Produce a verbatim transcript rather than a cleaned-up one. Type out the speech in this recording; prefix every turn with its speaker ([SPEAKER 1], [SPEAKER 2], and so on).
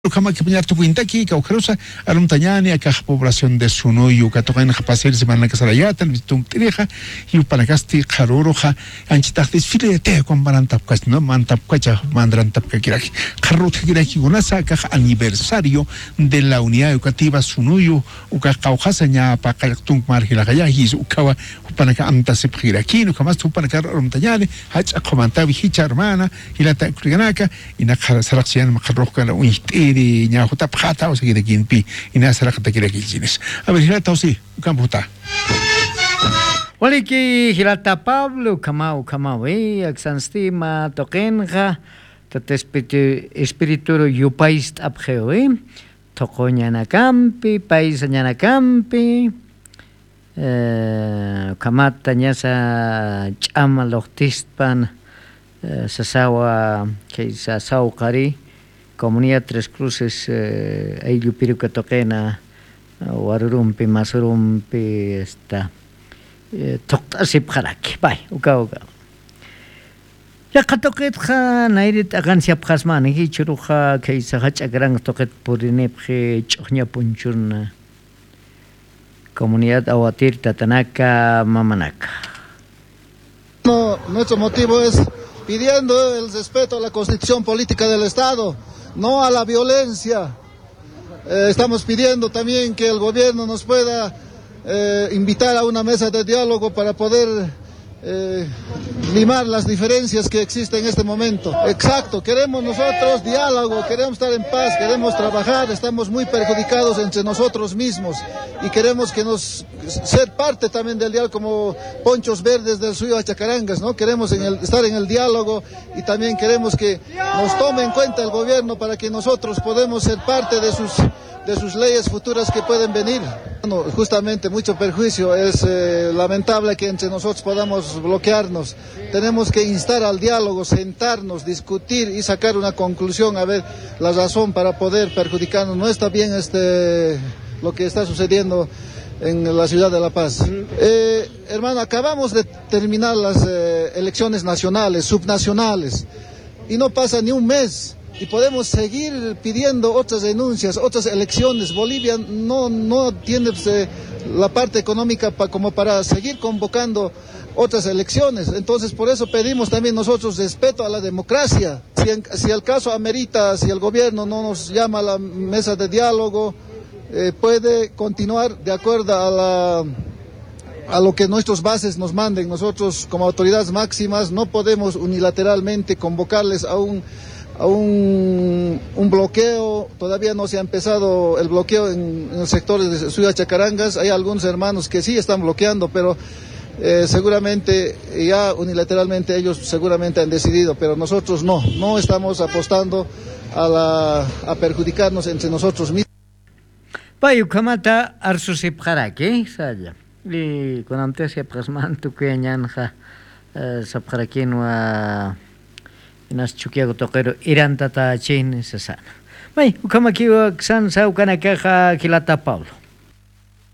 [SPEAKER 1] Kama kipunya tu pintaki kau kerusa arum tanyani akah población de Sunuyu katokan kapasir semana kasarayatan bitung tiriha hiu panakasti karuruha anchitaktis file te kon barantap kas no mantap kacha mandrantap kakiraki karut kakiraki gunasa akah aniversario de la unidad educativa Sunuyu uka kauhasanya pakayaktung marhila kaya his ukawa panaka amtasip kiraki no kamas tu panaka arum tanyani hach akomantabi hicha hermana hilata kriganaka inakara saraksian makarroka la unit di nyahuta pata o seguir aquí en pi y nada será que te quiere aquí chines a ver hilata o sí camputa
[SPEAKER 2] waliki hilata Pablo kamau kamau eh aksanstima tokenga tot espiritu espiritu yupaist abgeo eh tokonya na campi país na campi eh kamata nyasa chama logispan sasawa que sasau kari Comunidad Tres Cruces, eh, Ayllu Piruca Toquena, Warurumpi, Masurumpi, esta, Toctasip Haraki, bye, uka uka. Ya katoket ha, nairit agan siap khasman, hi churuha, kaisa hach agrang toket purinepje, chohnya punchurna. Comunidad Awatir, Tatanaka, Mamanaka.
[SPEAKER 3] No, nuestro motivo es pidiendo el respeto a la Constitución Política del Estado, no a la violencia. Eh, estamos pidiendo también que el gobierno nos pueda eh, invitar a una mesa de diálogo para poder eh, limar las diferencias que existen en este momento. Exacto, queremos nosotros diálogo, queremos estar en paz, queremos trabajar, estamos muy perjudicados entre nosotros mismos y queremos que nos ser parte también del diálogo como ponchos verdes del suyo a Chacarangas, ¿no? Queremos en el, estar en el diálogo y también queremos que nos tome en cuenta el gobierno para que nosotros podamos ser parte de sus de sus leyes futuras que pueden venir. Bueno, justamente mucho perjuicio, es eh, lamentable que entre nosotros podamos bloquearnos. Tenemos que instar al diálogo, sentarnos, discutir y sacar una conclusión, a ver la razón para poder perjudicarnos. No está bien este lo que está sucediendo en la ciudad de La Paz. Eh, hermano, acabamos de terminar las eh, elecciones nacionales, subnacionales, y no pasa ni un mes. Y podemos seguir pidiendo otras denuncias, otras elecciones. Bolivia no, no tiene eh, la parte económica pa, como para seguir convocando otras elecciones. Entonces, por eso pedimos también nosotros respeto a la democracia. Si, en, si el caso amerita, si el gobierno no nos llama a la mesa de diálogo, eh, puede continuar de acuerdo a la... a lo que nuestros bases nos manden. Nosotros, como autoridades máximas, no podemos unilateralmente convocarles a un... a un, un bloqueo. Todavía no se ha empezado el bloqueo en, en el sector de Ciudad Chacarangas. Hay algunos hermanos que sí están bloqueando, pero eh, seguramente ya unilateralmente ellos seguramente han decidido, pero nosotros no, no estamos apostando a, la, a perjudicarnos entre nosotros mismos.
[SPEAKER 2] Payu kamata arsusip haraki saja. Di konamte siap kasman tu kenyan ha sapkharakin wa nas chukiago toquero irán tata chin sesana. May ukama kiwa ksan sa ukana kaja kilata Pablo.